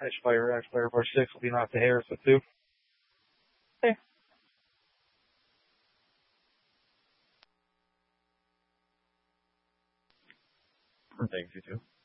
Ash player bar 6 will be knocked to Harris at 2. Okay. Thanks, you too.